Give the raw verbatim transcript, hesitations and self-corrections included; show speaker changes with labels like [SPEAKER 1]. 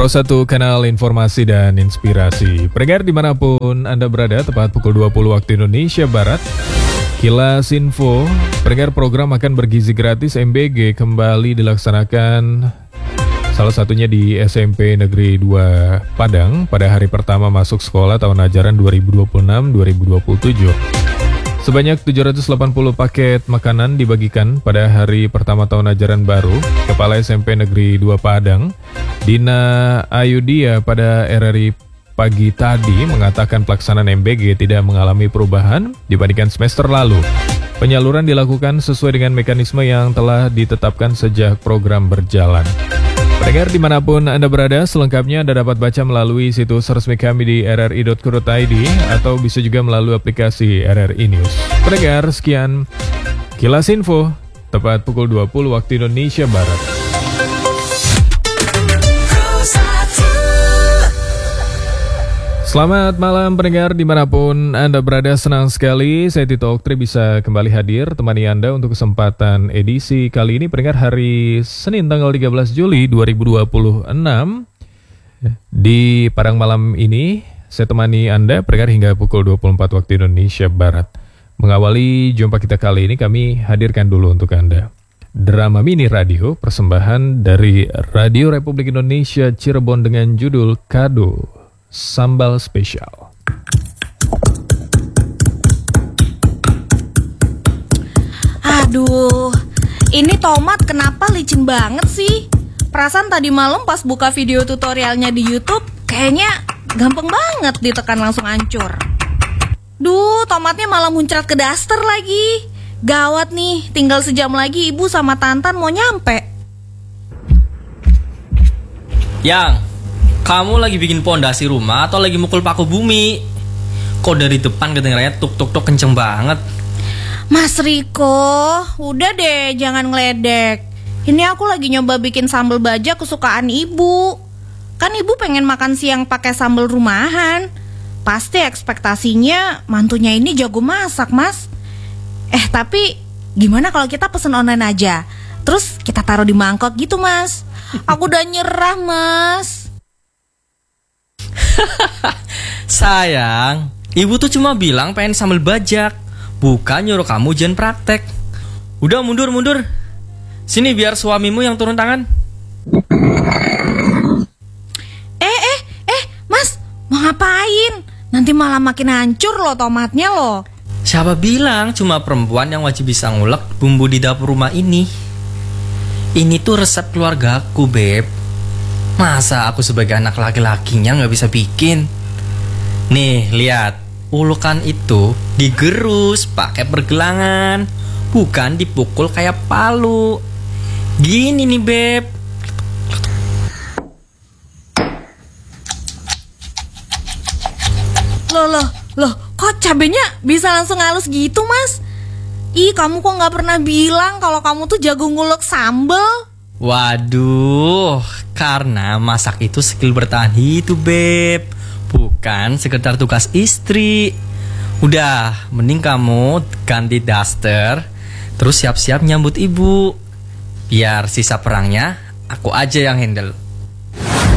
[SPEAKER 1] salah satu kanal informasi dan inspirasi. Pendengar dimanapun Anda berada, tepat pukul dua puluh waktu Indonesia Barat, Kilas Info, pendengar program akan bergizi gratis M B G kembali dilaksanakan, salah satunya di S M P Negeri dua Padang pada hari pertama masuk sekolah tahun ajaran dua ribu dua puluh enam dua ribu dua puluh tujuh. Sebanyak tujuh ratus delapan puluh paket makanan dibagikan pada hari pertama tahun ajaran baru. Kepala S M P Negeri dua Padang, Dina Ayudia, pada R R I pagi tadi mengatakan pelaksanaan M B G tidak mengalami perubahan dibandingkan semester lalu. Penyaluran dilakukan sesuai dengan mekanisme yang telah ditetapkan sejak program berjalan. Pendengar dimanapun Anda berada, selengkapnya Anda dapat baca melalui situs resmi kami di r r i dot co dot i d atau bisa juga melalui aplikasi R R I News. Pendengar, sekian Kilas Info, tepat pukul dua puluh waktu Indonesia Barat. Selamat malam pendengar dimanapun Anda berada, senang sekali saya Tito Oktri bisa kembali hadir temani Anda untuk kesempatan edisi kali ini pendengar hari Senin tanggal tiga belas Juli dua ribu dua puluh enam. Di Padang malam ini saya temani Anda pendengar hingga pukul dua puluh empat waktu Indonesia Barat. Mengawali jumpa kita kali ini kami hadirkan dulu untuk Anda drama mini radio persembahan dari Radio Republik Indonesia Cirebon dengan judul Kado Sambal Spesial.
[SPEAKER 2] Aduh, ini tomat kenapa licin banget sih? Perasaan tadi malam pas buka video tutorialnya di YouTube, kayaknya gampang banget ditekan langsung hancur. Duh, tomatnya malah muncrat ke daster lagi. Gawat nih, tinggal sejam lagi ibu sama Tantan mau nyampe.
[SPEAKER 3] Yang kamu lagi bikin pondasi rumah atau lagi mukul paku bumi? Kok dari depan kedengarannya tuk tuk tuk kenceng banget?
[SPEAKER 2] Mas Riko, udah deh jangan ngeledek. Ini aku lagi nyoba bikin sambal baja kesukaan ibu. Kan ibu pengen makan siang pakai sambal rumahan. Pasti ekspektasinya mantunya ini jago masak, Mas. Eh tapi gimana kalau kita pesen online aja, terus kita taruh di mangkok gitu, Mas? Aku udah nyerah, Mas.
[SPEAKER 3] Sayang, ibu tuh cuma bilang pengen sambal bajak, bukan nyuruh kamu jangan praktek. Udah mundur mundur. Sini biar suamimu yang turun tangan.
[SPEAKER 2] Eh eh eh Mas, mau ngapain? Nanti malah makin hancur loh tomatnya loh.
[SPEAKER 3] Siapa bilang cuma perempuan yang wajib bisa ngulek bumbu di dapur rumah ini? Ini tuh resep keluargaku, Beb. Masa aku sebagai anak laki-lakinya gak bisa bikin? Nih, lihat. Ulukan itu digerus pakai pergelangan, bukan dipukul kayak palu. Gini nih, Beb.
[SPEAKER 2] Loh, loh, loh, kok cabenya bisa langsung halus gitu, Mas? Ih, kamu kok gak pernah bilang kalau kamu tuh jago ngulek sambel?
[SPEAKER 3] Waduh, karena masak itu skill bertahan hidup, Beb, bukan sekedar tugas istri. Udah, mending kamu ganti daster, terus siap-siap nyambut ibu. Biar sisa perangnya aku aja yang handle.